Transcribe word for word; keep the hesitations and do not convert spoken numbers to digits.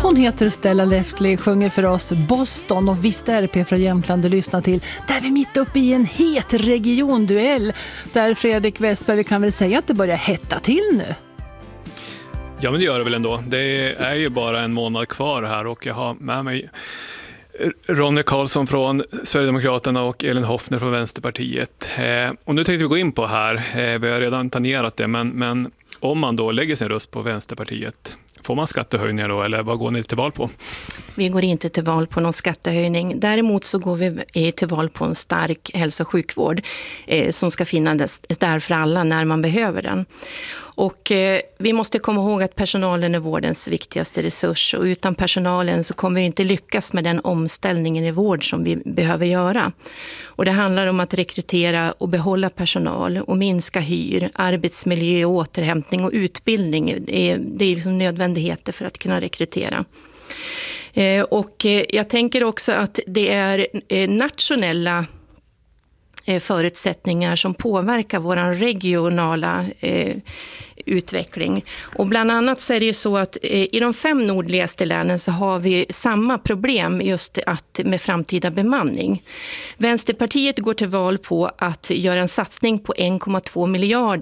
Hon heter Stella Leftley, sjunger för oss Boston och visst är R P från Jämtland du lyssnar till. Där vi är mitt uppe i en het regionduell. Där Fredrik Westberg, vi kan väl säga att det börjar hetta till nu. Ja, men det gör det väl ändå. Det är ju bara en månad kvar här och jag har med mig Ronny Karlsson från Sverigedemokraterna och Elin Hoffner från Vänsterpartiet. Eh, och nu tänkte vi gå in på här, eh, vi har redan tangerat det, men, men om man då lägger sin röst på Vänsterpartiet, får man skattehöjningar då eller vad går ni till val på? Vi går inte till val på någon skattehöjning. Däremot så går vi till val på en stark hälso- och sjukvård eh, som ska finnas där för alla när man behöver den. Och eh, vi måste komma ihåg att personalen är vårdens viktigaste resurs och utan personalen så kommer vi inte lyckas med den omställningen i vård som vi behöver göra. Och det handlar om att rekrytera och behålla personal och minska hyr, arbetsmiljö, återhämtning och utbildning. Det är, det är liksom nödvändigheter för att kunna rekrytera. Eh, och eh, jag tänker också att det är eh, nationella förutsättningar som påverkar vår regionala eh, utveckling. Och bland annat så är det ju så att eh, i de fem nordligaste länen så har vi samma problem just att med framtida bemanning. Vänsterpartiet går till val på att göra en satsning på en komma två miljarder